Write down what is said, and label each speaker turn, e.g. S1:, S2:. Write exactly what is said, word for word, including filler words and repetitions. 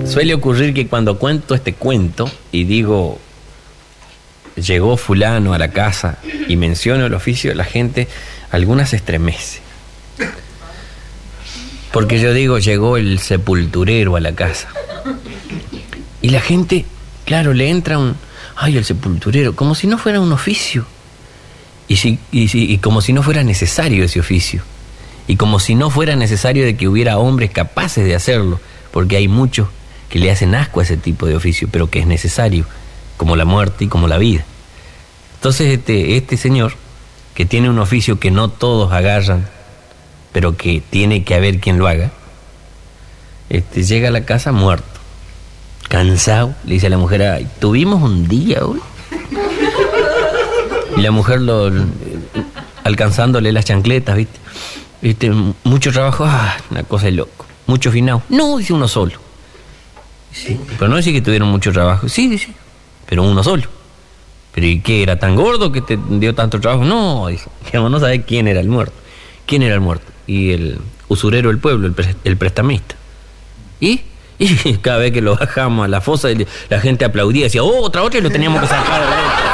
S1: Suele ocurrir que cuando cuento este cuento y digo, llegó fulano a la casa y menciono el oficio, la gente, algunas se estremece. Porque yo digo, llegó el sepulturero a la casa. Y la gente, claro, le entra un, ay, el sepulturero, como si no fuera un oficio. Y, si, y, si, y como si no fuera necesario ese oficio. Y como si no fuera necesario de que hubiera hombres capaces de hacerlo, porque hay muchos que le hacen asco a ese tipo de oficio, pero que es necesario, como la muerte y como la vida. Entonces este, este señor, que tiene un oficio que no todos agarran, pero que tiene que haber quien lo haga, este, llega a la casa muerto, cansado, le dice a la mujer, ay, tuvimos un día hoy. Y la mujer lo, alcanzándole las chancletas, ¿viste? ¿Viste? Mucho trabajo, ah, una cosa de loco. Mucho finado. No, dice uno solo. Sí, pero no dice que tuvieron mucho trabajo. Sí, dice, pero uno solo. ¿Pero y qué? ¿Era tan gordo que te dio tanto trabajo? No, dice, digamos, no sabe quién era el muerto. ¿Quién era el muerto? Y el usurero del pueblo, el, pre el prestamista. ¿Y? Y cada vez que lo bajamos a la fosa, la gente aplaudía, decía, oh, otra, otra, y lo teníamos que sacar.